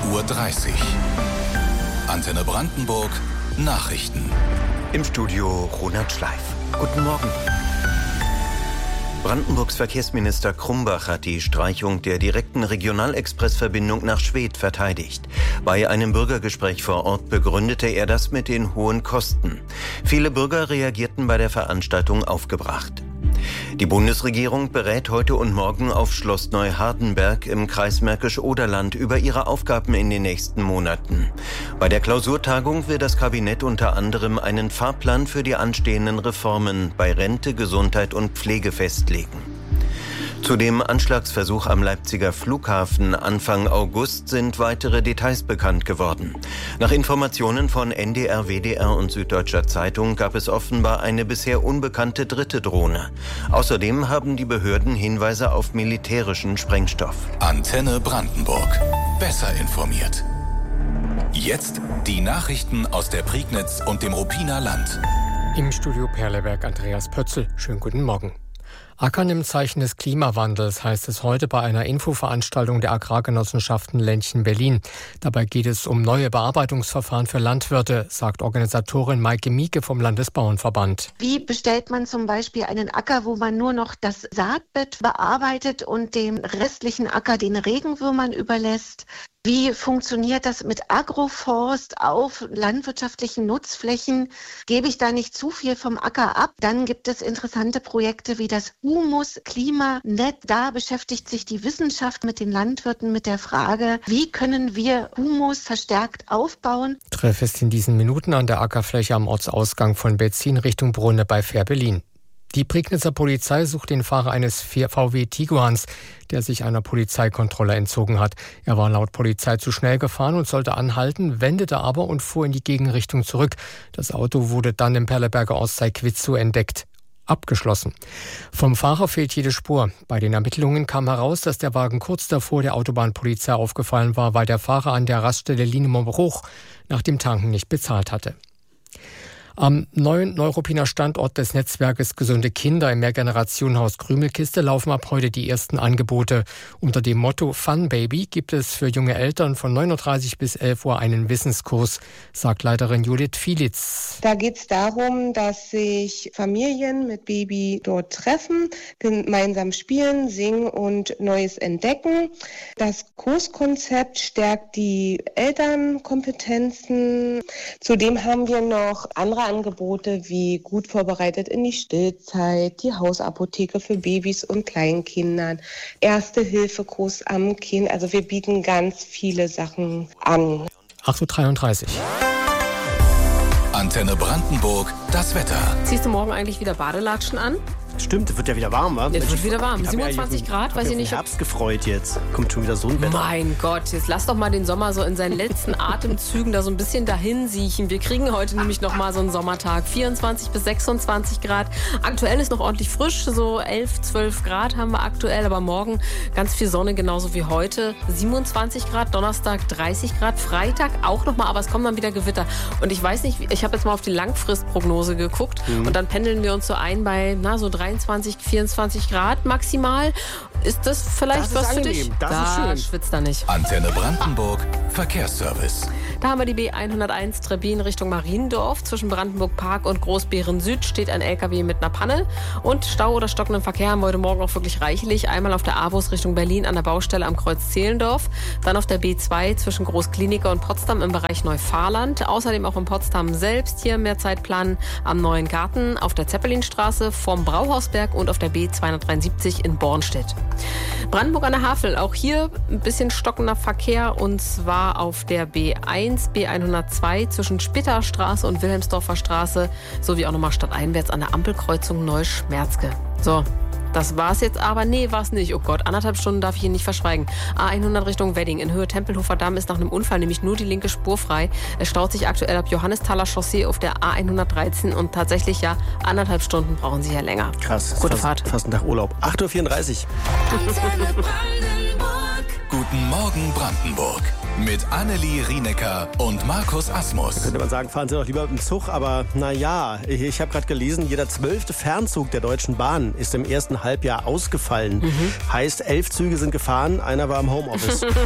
8:30 Uhr. Antenne Brandenburg, Nachrichten. Im Studio Ronald Schleif. Guten Morgen. Brandenburgs Verkehrsminister Krumbach hat die Streichung der direkten Regionalexpressverbindung nach Schwedt verteidigt. Bei einem Bürgergespräch vor Ort begründete er das mit den hohen Kosten. Viele Bürger reagierten bei der Veranstaltung aufgebracht. Die Bundesregierung berät heute und morgen auf Schloss Neuhardenberg im Kreis Märkisch-Oderland über ihre Aufgaben in den nächsten Monaten. Bei der Klausurtagung will das Kabinett unter anderem einen Fahrplan für die anstehenden Reformen bei Rente, Gesundheit und Pflege festlegen. Zu dem Anschlagsversuch am Leipziger Flughafen Anfang August sind weitere Details bekannt geworden. Nach Informationen von NDR, WDR und Süddeutscher Zeitung gab es offenbar eine bisher unbekannte dritte Drohne. Außerdem haben die Behörden Hinweise auf militärischen Sprengstoff. Antenne Brandenburg. Besser informiert. Jetzt die Nachrichten aus der Prignitz und dem Ruppiner Land. Im Studio Perleberg Andreas Pötzl. Schönen guten Morgen. Ackern im Zeichen des Klimawandels, heißt es heute bei einer Infoveranstaltung der Agrargenossenschaften Ländchen Berlin. Dabei geht es um neue Bearbeitungsverfahren für Landwirte, sagt Organisatorin Maike Mieke vom Landesbauernverband. Wie bestellt man zum Beispiel einen Acker, wo man nur noch das Saatbett bearbeitet und dem restlichen Acker den Regenwürmern überlässt? Wie funktioniert das mit Agroforst auf landwirtschaftlichen Nutzflächen? Gebe ich da nicht zu viel vom Acker ab? Dann gibt es interessante Projekte wie das Humus-Klimanet. Da beschäftigt sich die Wissenschaft mit den Landwirten mit der Frage, wie können wir Humus verstärkt aufbauen? Treff ist in diesen Minuten an der Ackerfläche am Ortsausgang von Betzin Richtung Brunne bei Fähr-Berlin. Die Prignitzer Polizei sucht den Fahrer eines VW Tiguans, der sich einer Polizeikontrolle entzogen hat. Er war laut Polizei zu schnell gefahren und sollte anhalten, wendete aber und fuhr in die Gegenrichtung zurück. Das Auto wurde dann im Perleberger Ortsteil Quitzow entdeckt. Abgeschlossen. Vom Fahrer fehlt jede Spur. Bei den Ermittlungen kam heraus, dass der Wagen kurz davor der Autobahnpolizei aufgefallen war, weil der Fahrer an der Raststelle Linemont-Bruch nach dem Tanken nicht bezahlt hatte. Am neuen Neuruppiner Standort des Netzwerkes Gesunde Kinder im Mehrgenerationenhaus Krümelkiste laufen ab heute die ersten Angebote. Unter dem Motto Fun Baby gibt es für junge Eltern von 9:30 bis 11 Uhr einen Wissenskurs, sagt Leiterin Judith Fielitz. Da geht es darum, dass sich Familien mit Baby dort treffen, gemeinsam spielen, singen und Neues entdecken. Das Kurskonzept stärkt die Elternkompetenzen. Zudem haben wir noch andere Angebote wie gut vorbereitet in die Stillzeit, die Hausapotheke für Babys und Kleinkindern, Erste-Hilfe-Kurs am Kind. Also wir bieten ganz viele Sachen an. 8:33 Uhr. Antenne Brandenburg, das Wetter. Ziehst du morgen eigentlich wieder Badelatschen an? Stimmt, es wird ja wieder warm, wa? Es wird wieder warm. 27 Grad, weiß ich nicht. Ich habe Herbst gefreut jetzt. Kommt schon wieder so ein Wetter. Mein Gott, jetzt lass doch mal den Sommer so in seinen letzten Atemzügen da so ein bisschen dahin siechen. Wir kriegen heute nämlich noch mal so einen Sommertag. 24 bis 26 Grad. Aktuell ist noch ordentlich frisch, so 11, 12 Grad haben wir aktuell. Aber morgen ganz viel Sonne, genauso wie heute. 27 Grad, Donnerstag 30 Grad, Freitag auch noch mal, aber es kommen dann wieder Gewitter. Und ich weiß nicht, ich habe jetzt mal auf die Langfristprognose geguckt und dann pendeln wir uns so ein bei so 23, 24 Grad maximal. Ist das vielleicht was für dich? Das ist schön. Schwitzt da nicht. Antenne Brandenburg, Verkehrsservice. Da haben wir die B101 Trebbin Richtung Mariendorf. Zwischen Brandenburg Park und Großbeeren Süd steht ein LKW mit einer Panne. Und Stau oder stockenden Verkehr haben wir heute Morgen auch wirklich reichlich. Einmal auf der A-Bus Richtung Berlin an der Baustelle am Kreuz Zehlendorf. Dann auf der B2 zwischen Großklinika und Potsdam im Bereich Neufahrland. Außerdem auch in Potsdam selbst hier mehr Zeitplan am Neuen Garten, auf der Zeppelinstraße vorm Brauhausberg und auf der B273 in Bornstedt. Brandenburg an der Havel, auch hier ein bisschen stockender Verkehr und zwar auf der B1, B102 zwischen Spitterstraße und Wilhelmsdorfer Straße sowie auch nochmal stadteinwärts an der Ampelkreuzung Neuschmerzke. So, das war's jetzt aber. Nee, war's nicht. Oh Gott, 1,5 Stunden darf ich Ihnen nicht verschweigen. A100 Richtung Wedding in Höhe Tempelhofer Damm ist nach einem Unfall nämlich nur die linke Spur frei. Es staut sich aktuell ab Johannesthaler Chaussee auf der A113 und tatsächlich 1,5 Stunden brauchen Sie ja länger. Krass. Gute Fahrt. Fast ein Tag Urlaub. 8:34 Uhr. Guten Morgen Brandenburg. Mit Annelie Rienecker und Markus Asmus. Könnte man sagen, fahren Sie doch lieber mit dem Zug, aber naja, ich habe gerade gelesen, jeder 12. Fernzug der Deutschen Bahn ist im ersten Halbjahr ausgefallen. Heißt, 11 Züge sind gefahren, einer war im Homeoffice.